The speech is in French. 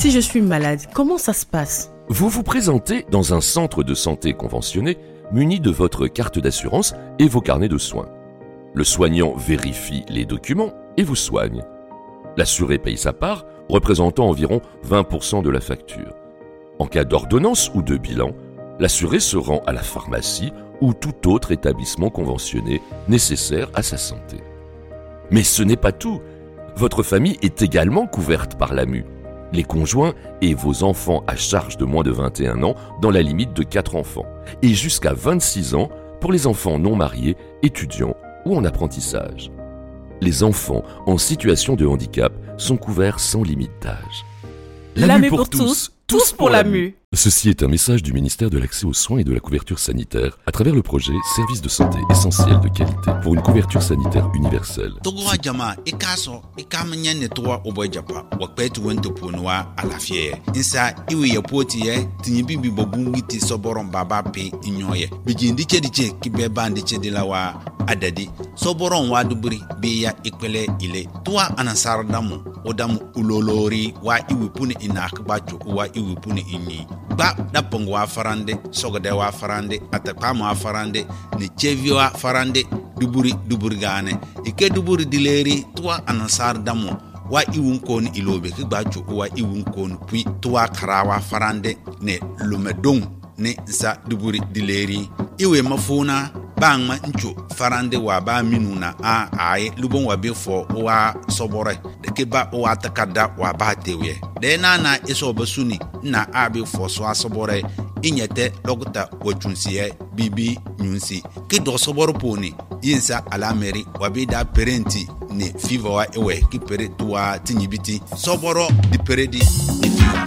Si je suis malade, comment ça se passe? Vous vous présentez dans un centre de santé conventionné muni de votre carte d'assurance et vos carnets de soins. Le soignant vérifie les documents et vous soigne. L'assuré paye sa part, représentant environ 20% de la facture. En cas d'ordonnance ou de bilan, l'assuré se rend à la pharmacie ou tout autre établissement conventionné nécessaire à sa santé. Mais ce n'est pas tout. Votre famille est également couverte par l'AMU. Les conjoints et vos enfants à charge de moins de 21 ans dans la limite de 4 enfants et jusqu'à 26 ans pour les enfants non mariés, étudiants ou en apprentissage. Les enfants en situation de handicap sont couverts sans limite d'âge. L'AMU pour tous, tous pour l'AMU. Ceci est un message du ministère de l'Accès aux soins et de la couverture sanitaire à travers le projet Services de santé essentiels de qualité pour une couverture sanitaire universelle. Togowa jama ikaso ikamanya netwa obojapa wakpetu wento ponwa alafie insa iwe yapoti ye tinyibibi bobungiti soboron baba pe inyoye bijindi chediche kibeba ndiche dilawa adadi soboron wadubri biya ikpele ile tuwa anasardamu odamu ulolori wa iwe puni inakbacho wa iwe puni inyi ba dapong wa farande sogode wa farande atakpam wa farande ne chevi wa farande duburi gane ike duburi dileri tuwa anasar damo wa iwun kon ilobe ke gbacho wa iwun kon puis tuwa karawa farande ne lumedong ne sa duburi dileri iwe mafuna bangma ncho farande wa ba minuna a ai lubon wa befo wa sobore de ke ba wa takada wa ba tewe de na eso basuni na abi fo so asobore inyete logota wachunsiye bibi nyunsi ke do soboro poni yinsa alameri wa be da parenti ne fiva wa ewe ki pere tuwa tinyibiti soboro di peredi